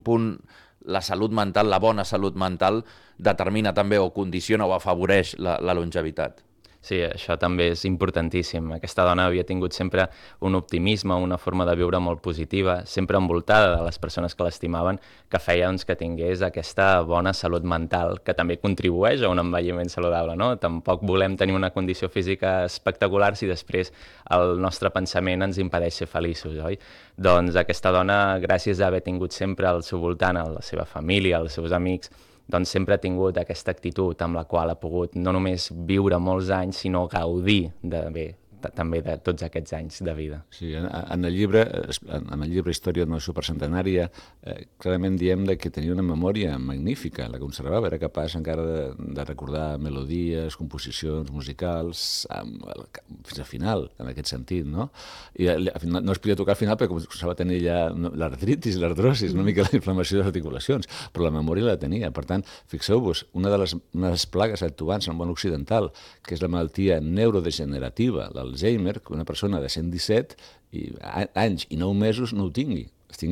punt la salut mental, la bona salut mental, determina també o condiciona o afavoreix la longevitat. Sí, això també és importantíssim. Aquesta dona havia tingut sempre un optimisme, una forma de viure molt positiva, sempre envoltada de les persones que l'estimaven, que feia que tingués aquesta bona salut mental, que també contribueix a un envelliment saludable, no? Tampoc volem tenir una condició física espectacular si després el nostre pensament ens impedeix ser feliços, oi? Doncs aquesta dona, gràcies a haver tingut sempre al seu voltant, a la seva família, als seus amics, doncs sempre ha tingut aquesta actitud amb la qual ha pogut no només viure molts anys, sinó gaudir també de tots aquests anys de vida. Sí, en el llibre Història d'una supercentenària, clarament diem que tenia una memòria magnífica, la conservava, era capaç encara de recordar melodies, composicions musicals, fins al final, en aquest sentit, no? I no es podia tocar al final perquè començava a tenir ja l'artritis, l'artrosis, una mica la inflamació de les articulacions, però la memòria la tenia. Per tant, fixeu-vos, una de les plagues actuants en el món occidental, que és la malaltia neurodegenerativa, l'Alzheimer, que una persona de 117 anys i 9 mesos no ho tingui.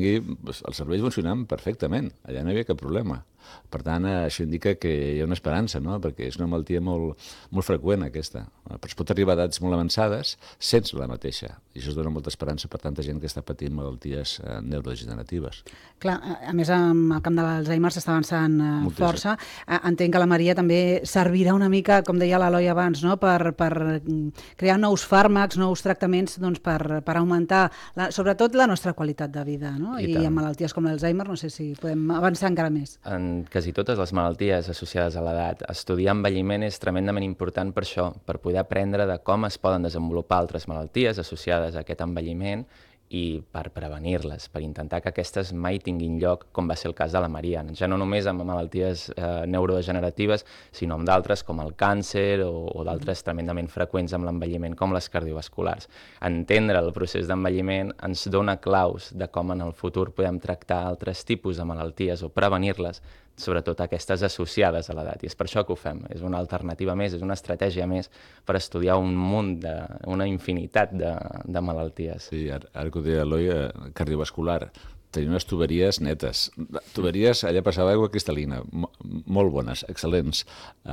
Els cervells funcionant perfectament, allà no hi havia cap problema. Per tant, això indica que hi ha una esperança, no? Perquè és una malaltia molt freqüent, aquesta. Però es pot arribar a edats molt avançades sense la mateixa. I això es dona molta esperança per tanta gent que està patint malalties neurodegeneratives. Clar, a més, amb el camp de l'Alzheimer s'està avançant força. Entenc que la Maria també servirà una mica, com deia l'Eloi abans, no? per crear nous fàrmacs, nous tractaments per augmentar, sobretot, la nostra qualitat de vida. No? I amb malalties com l'Alzheimer, no sé si podem avançar encara més. En quasi totes les malalties associades a l'edat, estudiar envelliment és tremendament important per això, per poder aprendre de com es poden desenvolupar altres malalties associades a aquest envelliment i per prevenir-les, per intentar que aquestes mai tinguin lloc, com va ser el cas de la Maria. Ja no només amb malalties neurodegeneratives, sinó amb d'altres com el càncer o d'altres tremendament freqüents amb l'envelliment, com les cardiovasculars. Entendre el procés d'envelliment ens dona claus de com en el futur podem tractar altres tipus de malalties o prevenir-les, sobretot aquestes associades a l'edat. I és per això que ho fem. És una alternativa més, és una estratègia més per estudiar un munt, una infinitat de malalties. Sí, ara que ho deia l'Eloi, cardiovascular, tenia unes tuberies netes. Tuberies, allà passava aigua cristal·lina, molt bones, excel·lents.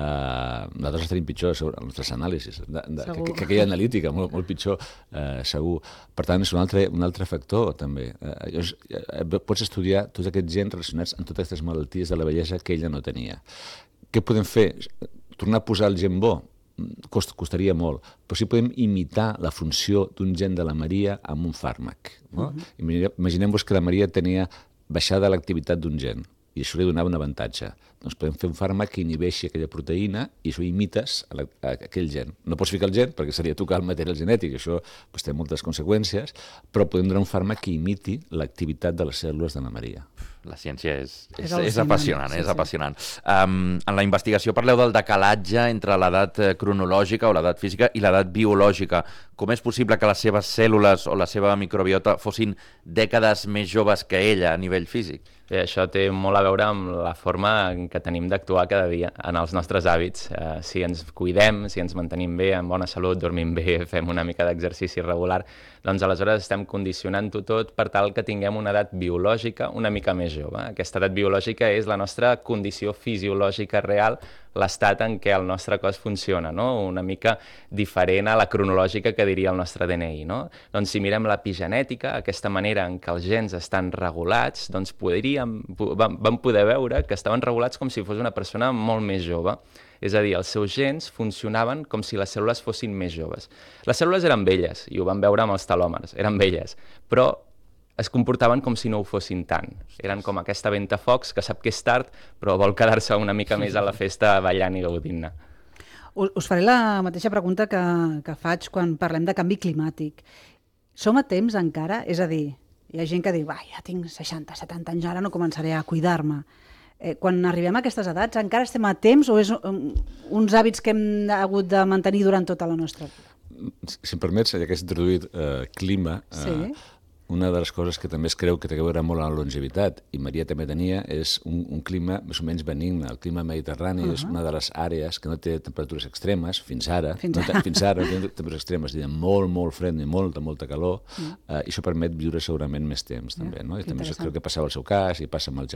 Nosaltres tenim pitjor, les nostres anàlisis, que aquella analítica, molt pitjor, segur. Per tant, és un altre factor, també. Pots estudiar tots aquests gens relacionats amb totes aquestes malalties de la vellesa que ella no tenia. Què podem fer? Tornar a posar el gen bo? Costaria molt, però sí podem imitar la funció d'un gen de la Maria amb un fàrmac. No? Imaginem-vos que la Maria tenia baixada l'activitat d'un gen i això li donava un avantatge. Doncs podem fer un fàrmac que inhibeixi aquella proteïna i això imites aquell gen. No pots ficar el gen perquè seria tocar el material genètic, això té moltes conseqüències, però podem donar un fàrmac que imiti l'activitat de les cèl·lules de la Maria. La ciència és apassionant, és apassionant. En la investigació parleu del decalatge entre l'edat cronològica o l'edat física i l'edat biològica. Com és possible que les seves cèl·lules o la seva microbiota fossin dècades més joves que ella a nivell físic? Bé, això té molt a veure amb la forma que tenim d'actuar cada dia en els nostres hàbits. Si ens cuidem, si ens mantenim bé, amb bona salut, dormim bé, fem una mica d'exercici regular, doncs aleshores estem condicionant-ho tot per tal que tinguem una edat biològica una mica més jove. Aquesta edat biològica és la nostra condició fisiològica real, l'estat en què el nostre cos funciona, no? Una mica diferent a la cronològica que diria el nostre DNI. No? Doncs si mirem l'epigenètica, aquesta manera en què els gens estan regulats, doncs vam poder veure que estaven regulats com si fos una persona molt més jove. És a dir, els seus gens funcionaven com si les cèl·lules fossin més joves. Les cèl·lules eren velles, i ho vam veure amb els telòmers, eren velles, però es comportaven com si no ho fossin tant. Eren com aquesta ventafocs que sap que és tard, però vol quedar-se una mica més a la festa ballant i gaudint-ne. Us faré la mateixa pregunta que faig quan parlem de canvi climàtic. Som a temps encara? És a dir, hi ha gent que diu ja tinc 60, 70 anys, ara no començaré a cuidar-me. Quan arribem a aquestes edats, encara estem a temps o és uns hàbits que hem hagut de mantenir durant tota la nostra vida? Si em permets, ja que has introduït clima, una de les coses que també es creu que té a veure molt amb la longevitat, i Maria també tenia, és un clima més o menys benigne. El clima mediterrani és una de les àrees que no té temperatures extremes, fins ara, no té temperatures extremes, molt fred i molta calor, i això permet viure segurament més temps, també, no? I també això crec que passava al seu cas, i passa amb el